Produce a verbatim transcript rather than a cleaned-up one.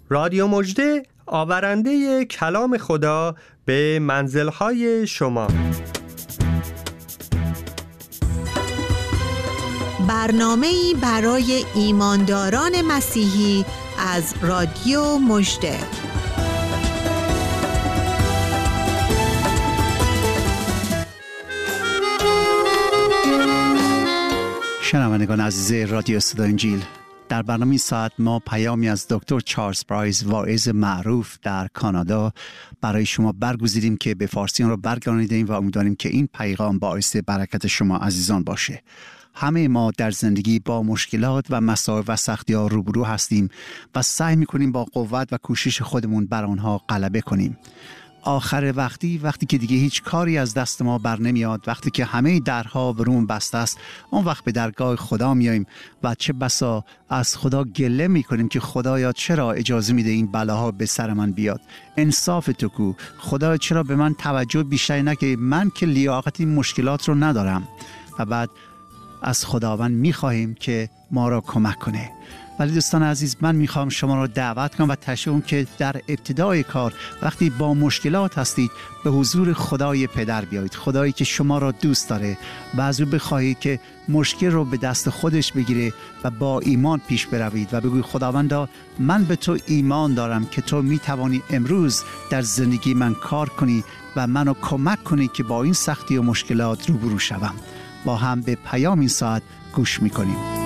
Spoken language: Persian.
رادیو مژده آورنده کلام خدا به منزل‌های شما. برنامه‌ای برای ایمانداران مسیحی از رادیو مژده. شنوندگان عزیز رادیو صدای انجیل، در برنامه ساعت ما پیامی از دکتر چارلز پرایس، واعظ معروف در کانادا، برای شما برگزیدیم که به فارسی آن را برگردانیدیم و امیدواریم که این پیغام باعث برکت شما عزیزان باشه. همه ما در زندگی با مشکلات و مسائل و سختی‌ها روبرو هستیم و سعی می‌کنیم با قوت و کوشش خودمون بر آنها غلبه کنیم. آخر وقتی وقتی که دیگه هیچ کاری از دست ما بر نمیاد، وقتی که همه درها برومون بسته است، اون وقت به درگاه خدا میاییم و چه بسا از خدا گله میکنیم که خدایا چرا اجازه میده این بلاها به سر من بیاد؟ انصاف تو کو؟ خدایا چرا به من توجه بیشتری نکردی؟ من که لیاقت این مشکلات رو ندارم. و بعد از خداوند میخواهیم که ما را کمک کنه. ولی دوستان عزیز، من میخوام شما را دعوت کنم و تشویق کنم که در ابتدای کار وقتی با مشکلات هستید به حضور خدای پدر بیایید، خدایی که شما را دوست داره، و از او بخواهید که مشکل رو به دست خودش بگیره و با ایمان پیش بروید و بگوید خداوندا من به تو ایمان دارم که تو میتوانی امروز در زندگی من کار کنی و منو کمک کنی که با این سختی و مشکلات روبرو شوم. با هم به پیام این ساعت گوش میکنیم.